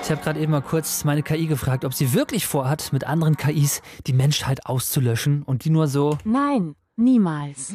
Ich habe gerade eben mal kurz meine KI gefragt, ob sie wirklich vorhat, mit anderen KIs die Menschheit auszulöschen und die nur so... Nein, niemals.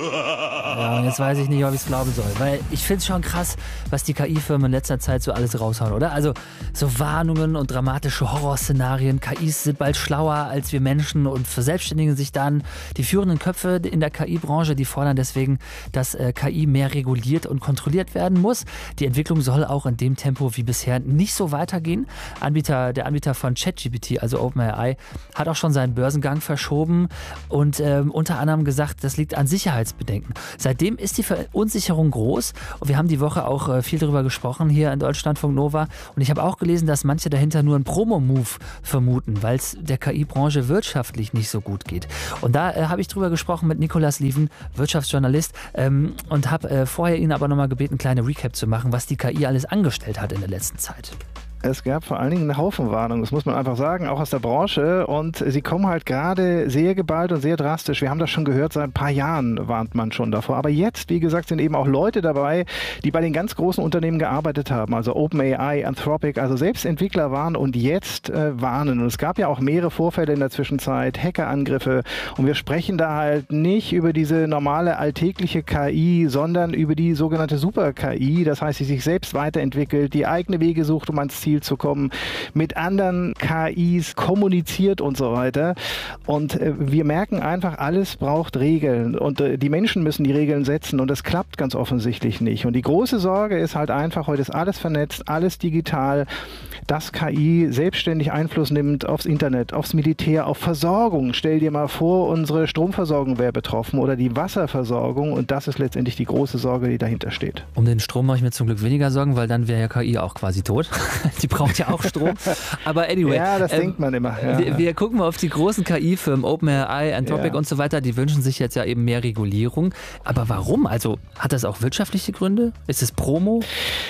Ja, jetzt weiß ich nicht, ob ich es glauben soll, weil ich finde es schon krass, was die KI-Firmen in letzter Zeit so alles raushauen, oder? Also so Warnungen und dramatische Horrorszenarien. KIs sind bald schlauer als wir Menschen und verselbstständigen sich dann. Die führenden Köpfe in der KI-Branche, die fordern deswegen, dass KI mehr reguliert und kontrolliert werden muss. Die Entwicklung soll auch in dem Tempo wie bisher nicht so weitergehen. Der Anbieter von ChatGPT, also OpenAI, hat auch schon seinen Börsengang verschoben und unter anderem gesagt, das liegt an Sicherheitsbedenken. Seitdem ist die Verunsicherung groß und wir haben die Woche auch viel darüber gesprochen hier in Deutschlandfunk Nova und ich habe auch gelesen, dass manche dahinter nur einen Promo-Move vermuten, weil es der KI-Branche wirtschaftlich nicht so gut geht. Und da habe ich drüber gesprochen mit Nicolas Lieven, Wirtschaftsjournalist, und habe vorher ihn aber nochmal gebeten, eine kleine Recap zu machen, was die KI alles angestellt hat in der letzten Zeit. Es gab vor allen Dingen eine Haufen Warnungen, das muss man einfach sagen, auch aus der Branche. Und sie kommen halt gerade sehr geballt und sehr drastisch. Wir haben das schon gehört, seit ein paar Jahren warnt man schon davor. Aber jetzt, wie gesagt, sind eben auch Leute dabei, die bei den ganz großen Unternehmen gearbeitet haben. Also OpenAI, Anthropic, also selbst Entwickler waren und jetzt warnen. Und es gab ja auch mehrere Vorfälle in der Zwischenzeit, Hackerangriffe. Und wir sprechen da halt nicht über diese normale alltägliche KI, sondern über die sogenannte Super-KI. Das heißt, die sich selbst weiterentwickelt, die eigene Wege sucht, um ans Ziel zu kommen, mit anderen KIs kommuniziert und so weiter. Und wir merken einfach, alles braucht Regeln und die Menschen müssen die Regeln setzen und das klappt ganz offensichtlich nicht. Und die große Sorge ist halt einfach, heute ist alles vernetzt, alles digital, dass KI selbstständig Einfluss nimmt aufs Internet, aufs Militär, auf Versorgung. Stell dir mal vor, unsere Stromversorgung wäre betroffen oder die Wasserversorgung und das ist letztendlich die große Sorge, die dahinter steht. Um den Strom mache ich mir zum Glück weniger Sorgen, weil dann wäre ja KI auch quasi tot. Die braucht ja auch Strom. Aber anyway. Ja, das denkt man immer. Ja. Wir gucken mal auf die großen KI-Firmen, OpenAI, Anthropic und so weiter. Die wünschen sich jetzt ja eben mehr Regulierung. Aber warum? Also hat das auch wirtschaftliche Gründe? Ist es Promo?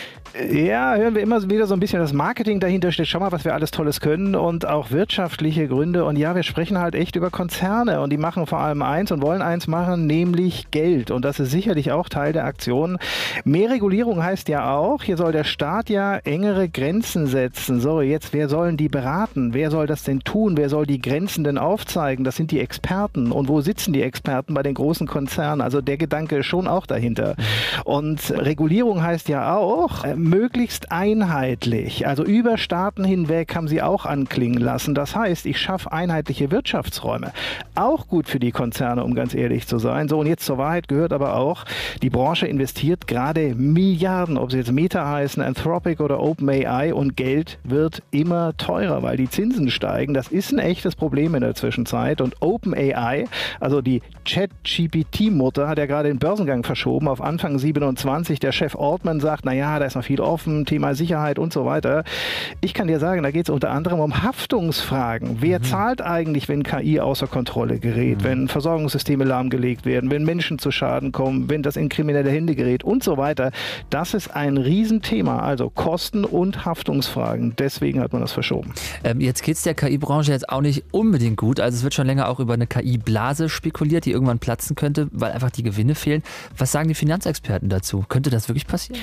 Ja, hören wir immer wieder so ein bisschen das Marketing dahinter steht. Schau mal, was wir alles Tolles können und auch wirtschaftliche Gründe. Und ja, wir sprechen halt echt über Konzerne und die machen vor allem eins und wollen eins machen, nämlich Geld. Und das ist sicherlich auch Teil der Aktion. Mehr Regulierung heißt ja auch, hier soll der Staat ja engere Grenzen setzen. So, jetzt, wer sollen die beraten? Wer soll das denn tun? Wer soll die Grenzen denn aufzeigen? Das sind die Experten. Und wo sitzen die Experten? Bei den großen Konzernen. Also der Gedanke ist schon auch dahinter. Und Regulierung heißt ja auch, möglichst einheitlich, also über Staaten hinweg haben sie auch anklingen lassen. Das heißt, ich schaffe einheitliche Wirtschaftsräume. Auch gut für die Konzerne, um ganz ehrlich zu sein. So, und jetzt zur Wahrheit gehört aber auch, die Branche investiert gerade Milliarden, ob sie jetzt Meta heißen, Anthropic oder OpenAI und Geld wird immer teurer, weil die Zinsen steigen. Das ist ein echtes Problem in der Zwischenzeit und OpenAI, also die ChatGPT-Mutter, hat ja gerade den Börsengang verschoben auf Anfang 27. Der Chef Altman sagt, naja, da ist noch viel offen, Thema Sicherheit und so weiter. Ich kann dir sagen, da geht es unter anderem um Haftungsfragen. Wer zahlt eigentlich, wenn KI außer Kontrolle gerät, wenn Versorgungssysteme lahmgelegt werden, wenn Menschen zu Schaden kommen, wenn das in kriminelle Hände gerät und so weiter. Das ist ein Riesenthema, also Kosten- und Haftungsfragen. Deswegen hat man das verschoben. Jetzt geht es der KI-Branche jetzt auch nicht unbedingt gut. Also es wird schon länger auch über eine KI-Blase spekuliert, die irgendwann platzen könnte, weil einfach die Gewinne fehlen. Was sagen die Finanzexperten dazu? Könnte das wirklich passieren?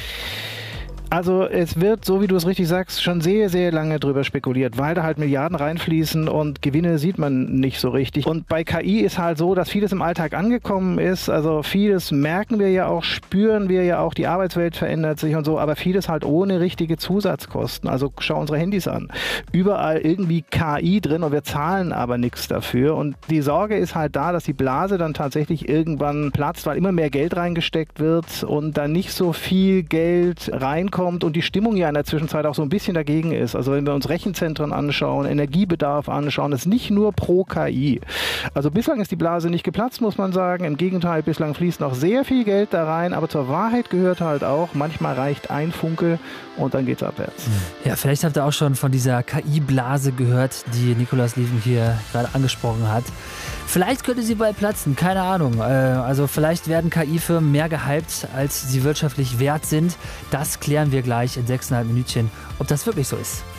Also es wird, so wie du es richtig sagst, schon sehr, sehr lange drüber spekuliert, weil da halt Milliarden reinfließen und Gewinne sieht man nicht so richtig. Und bei KI ist halt so, dass vieles im Alltag angekommen ist. Also vieles merken wir ja auch, spüren wir ja auch, die Arbeitswelt verändert sich und so, aber vieles halt ohne richtige Zusatzkosten. Also schau unsere Handys an. Überall irgendwie KI drin und wir zahlen aber nichts dafür. Und die Sorge ist halt da, dass die Blase dann tatsächlich irgendwann platzt, weil immer mehr Geld reingesteckt wird und dann nicht so viel Geld reinkommt und die Stimmung ja in der Zwischenzeit auch so ein bisschen dagegen ist. Also wenn wir uns Rechenzentren anschauen, Energiebedarf anschauen, ist nicht nur pro KI. Also bislang ist die Blase nicht geplatzt, muss man sagen. Im Gegenteil, bislang fließt noch sehr viel Geld da rein, aber zur Wahrheit gehört halt auch, manchmal reicht ein Funke und dann geht's abwärts. Ja, vielleicht habt ihr auch schon von dieser KI-Blase gehört, die Nicolas Lieven hier gerade angesprochen hat. Vielleicht könnte sie bald platzen, keine Ahnung. Also vielleicht werden KI-Firmen mehr gehypt, als sie wirtschaftlich wert sind. Das klären wir gleich in 6,5 Minütchen, ob das wirklich so ist.